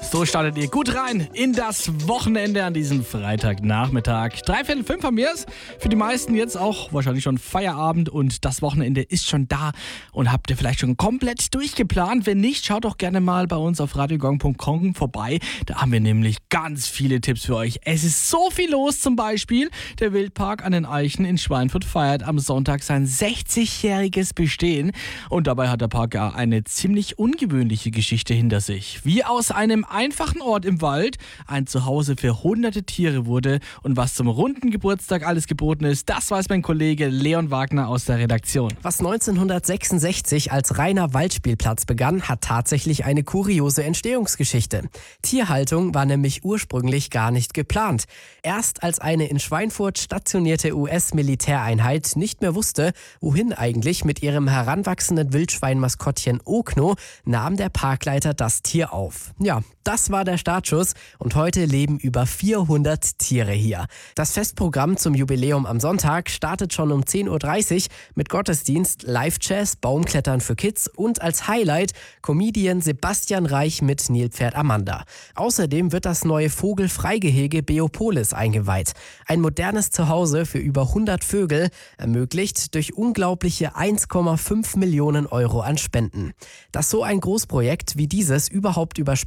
So startet ihr gut rein in das Wochenende an diesem Freitagnachmittag. 3:45 von mir ist für die meisten jetzt auch wahrscheinlich schon Feierabend und das Wochenende ist schon da. Und habt ihr vielleicht schon komplett durchgeplant? Wenn nicht, schaut doch gerne mal bei uns auf radiogong.com vorbei. Da haben wir nämlich ganz viele Tipps für euch. Es ist so viel los, zum Beispiel der Wildpark an den Eichen in Schweinfurt feiert am Sonntag sein 60-jähriges Bestehen. Und dabei hat der Park ja eine ziemlich ungewöhnliche Geschichte hinter sich. Wie aus einem einfachen Ort im Wald ein Zuhause für hunderte Tiere wurde und was zum runden Geburtstag alles geboten ist, das weiß mein Kollege Leon Wagner aus der Redaktion. Was 1966 als reiner Waldspielplatz begann, hat tatsächlich eine kuriose Entstehungsgeschichte. Tierhaltung war nämlich ursprünglich gar nicht geplant. Erst als eine in Schweinfurt stationierte US-Militäreinheit nicht mehr wusste, wohin eigentlich mit ihrem heranwachsenden Wildschwein-Maskottchen Okno, nahm der Parkleiter das Tier auf. Ja, das war der Startschuss und heute leben über 400 Tiere hier. Das Festprogramm zum Jubiläum am Sonntag startet schon um 10:30 Uhr mit Gottesdienst, Live-Jazz, Baumklettern für Kids und als Highlight Comedian Sebastian Reich mit Nilpferd Amanda. Außerdem wird das neue Vogelfreigehege Beopolis eingeweiht. Ein modernes Zuhause für über 100 Vögel, ermöglicht durch unglaubliche 1,5 Millionen Euro an Spenden. Dass so ein Großprojekt wie dieses überhaupt